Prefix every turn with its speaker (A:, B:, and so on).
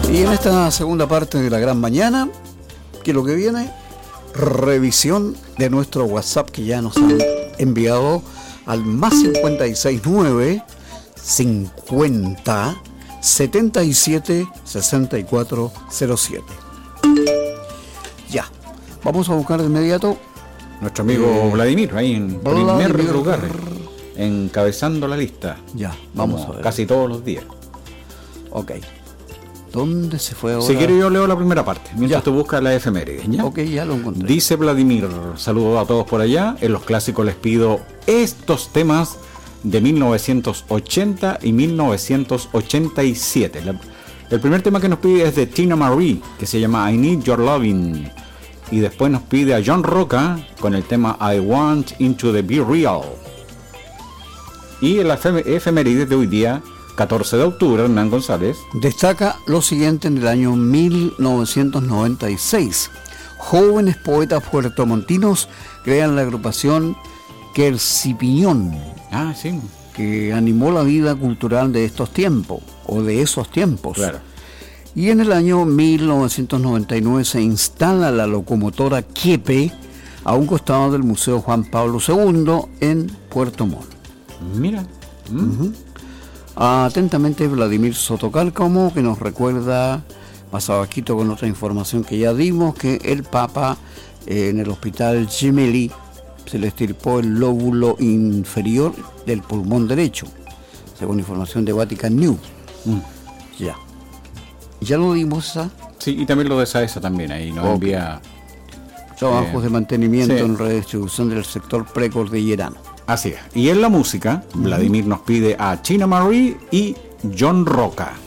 A: Y en esta segunda parte de la gran mañana, que lo que viene, revisión de nuestro WhatsApp que ya nos han enviado al más 569 50 77 64 07. Ya, vamos a buscar de inmediato
B: nuestro amigo Vladimir, ahí en primer lugar, encabezando la lista.
A: Ya, vamos a ver.
B: Casi todos los días.
A: Ok. ¿Dónde se fue ahora?
B: Si quiere yo leo la primera parte, mientras tú buscas la efeméride, ¿ya?
A: Ok, ya lo encontré.
B: Dice Vladimir, saludos a todos por allá. En los clásicos les pido estos temas de 1980 y 1987. El primer tema que nos pide es de Tina Marie, que se llama I Need Your Loving. Y después nos pide a John Roca con el tema I Want Into the Be Real. Y en la efeméride de hoy día, 14 de octubre, Hernán González
A: destaca lo siguiente: en el año 1996, jóvenes poetas puertomontinos crean la agrupación Quercipiñón,
B: sí,
A: que animó la vida cultural de estos tiempos, o de esos tiempos.
B: Claro.
A: Y en el año 1999 se instala la locomotora Quiepe a un costado del Museo Juan Pablo II en Puerto Montt.
B: Mira.
A: Atentamente Vladimir Sotocálcamo, que nos recuerda más abajito con otra información que ya dimos, que el Papa en el hospital Gemelli se le extirpó el lóbulo inferior del pulmón derecho, según información de Vatican News. Ya lo dimos esa.
B: Sí, y también lo de SAESA también, ahí nos envía
A: trabajos de mantenimiento
B: sí,
A: en redistribución del sector precordillerano.
B: Así es. Y en la música, Vladimir nos pide a Tina Marie y John Roca.